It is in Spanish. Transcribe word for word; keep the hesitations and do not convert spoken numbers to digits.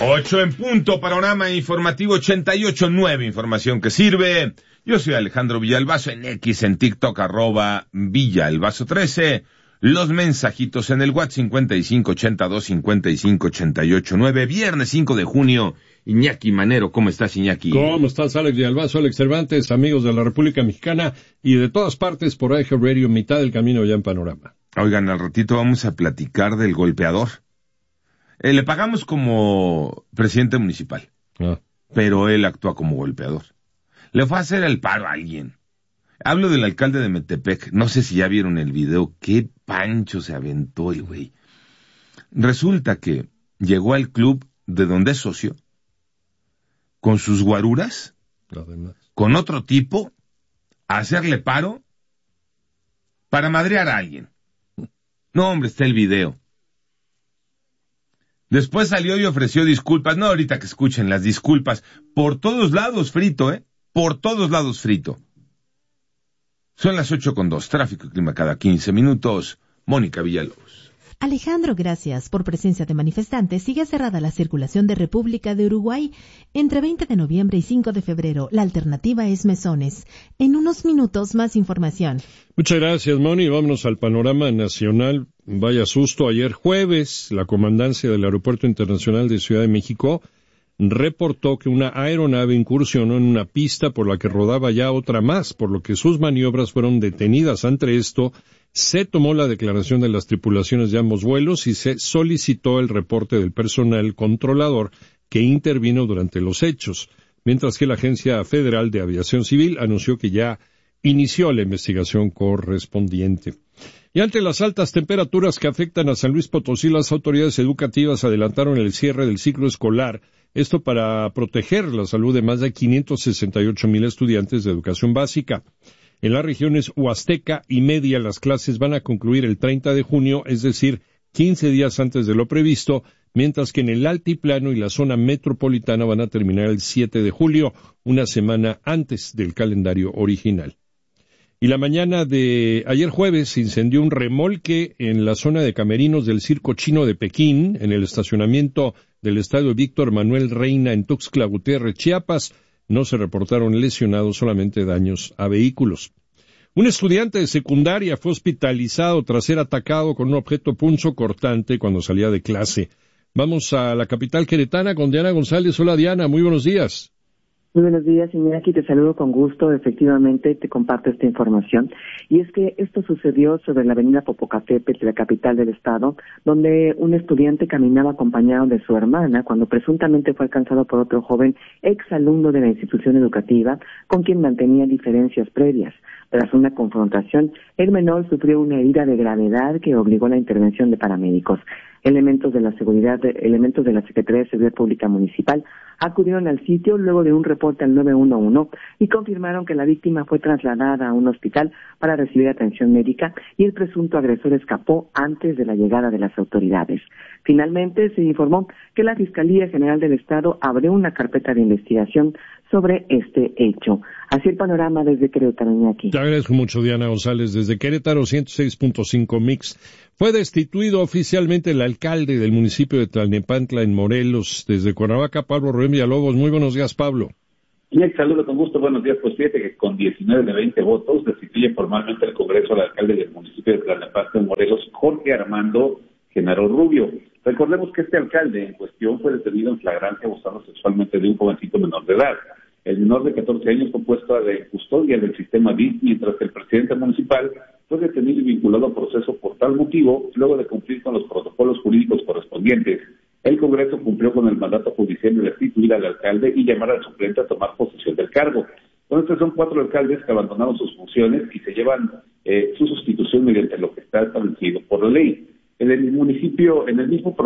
Ocho en punto, panorama informativo ochenta y ocho punto nueve, información que sirve. Yo soy Alejandro Villalbazo, en X, en TikTok, arroba Villalbazo trece. Los mensajitos en el WhatsApp cincuenta y cinco ochenta y dos cincuenta y cinco ochenta y ocho nueve. Viernes cinco de junio. Iñaki Manero, ¿cómo estás, Iñaki? ¿Cómo estás, Alex Villalbazo, Alex Cervantes, amigos de la República Mexicana y de todas partes por I G Radio, mitad del camino ya en Panorama? Oigan, al ratito vamos a platicar del golpeador. Eh, le pagamos como presidente municipal, ah. pero él actúa como golpeador. Le fue a hacer el paro a alguien. Hablo del alcalde de Metepec. No sé si ya vieron el video. Qué pancho se aventó el güey. Resulta que llegó al club de donde es socio, con sus guaruras, con otro tipo, a hacerle paro para madrear a alguien. No, hombre, está el video. Después salió y ofreció disculpas. No, ahorita que escuchen las disculpas. Por todos lados frito, ¿eh? Por todos lados frito. Son las ocho con dos. Tráfico y clima cada quince minutos. Mónica Villalobos. Alejandro, gracias. Por presencia de manifestantes, sigue cerrada la circulación de República de Uruguay entre veinte de noviembre y cinco de febrero. La alternativa es Mesones. En unos minutos, más información. Muchas gracias, Moni. Vámonos al panorama nacional. Vaya susto. Ayer jueves, la comandancia del Aeropuerto Internacional de Ciudad de México reportó que una aeronave incursionó en una pista por la que rodaba ya otra más, por lo que sus maniobras fueron detenidas. Ante esto, se tomó la declaración de las tripulaciones de ambos vuelos y se solicitó el reporte del personal controlador que intervino durante los hechos, mientras que la Agencia Federal de Aviación Civil anunció que ya inició la investigación correspondiente. Y ante las altas temperaturas que afectan a San Luis Potosí, las autoridades educativas adelantaron el cierre del ciclo escolar, esto para proteger la salud de más de quinientos sesenta y ocho mil estudiantes de educación básica. En las regiones Huasteca y Media, las clases van a concluir el treinta de junio, es decir, quince días antes de lo previsto, mientras que en el altiplano y la zona metropolitana van a terminar el siete de julio, una semana antes del calendario original. Y la mañana de ayer jueves se incendió un remolque en la zona de camerinos del Circo Chino de Pekín, en el estacionamiento del estadio Víctor Manuel Reina en Tuxtla Gutiérrez, Chiapas. No se reportaron lesionados, solamente daños a vehículos. Un estudiante de secundaria fue hospitalizado tras ser atacado con un objeto punzocortante cuando salía de clase. Vamos a la capital queretana con Diana González. Hola, Diana, muy buenos días. Muy buenos días, señora, aquí te saludo con gusto. Efectivamente, te comparto esta información. Y es que esto sucedió sobre la avenida Popocatépetl, la capital del estado, donde un estudiante caminaba acompañado de su hermana cuando presuntamente fue alcanzado por otro joven exalumno de la institución educativa con quien mantenía diferencias previas. Tras una confrontación, el menor sufrió una herida de gravedad que obligó a la intervención de paramédicos. Elementos de la seguridad, elementos de la Secretaría de Seguridad Pública Municipal acudieron al sitio luego de un reporte al nueve uno uno y confirmaron que la víctima fue trasladada a un hospital para recibir atención médica y el presunto agresor escapó antes de la llegada de las autoridades. Finalmente, se informó que la Fiscalía General del Estado abrió una carpeta de investigación sobre este hecho. Así el panorama desde Querétaro, Iñaki. Te agradezco mucho, Diana González. Desde Querétaro, ciento seis punto cinco Mix. Fue destituido oficialmente el alcalde del municipio de Tlalnepantla, en Morelos. Desde Cuernavaca, Pablo Rubén Villalobos. Muy buenos días, Pablo. Y saludo con gusto, buenos días. Pues fíjate que con diecinueve de veinte votos destituye formalmente el Congreso al alcalde del municipio de Tlalnepantla, en Morelos, Jorge Armando Genaro Rubio. Recordemos que este alcalde en cuestión fue detenido en flagrancia abusando sexualmente de un jovencito menor de edad. El menor de catorce años fue puesto de custodia del sistema D I S, mientras que el presidente municipal fue detenido y vinculado a proceso por tal motivo, luego de cumplir con los protocolos jurídicos correspondientes. El Congreso cumplió con el mandato judicial de destituir al alcalde y llamar al suplente a tomar posesión del cargo. Entonces son cuatro alcaldes que abandonaron sus funciones y se llevan eh, su sustitución mediante lo que está establecido por la ley. En el municipio, en el mismo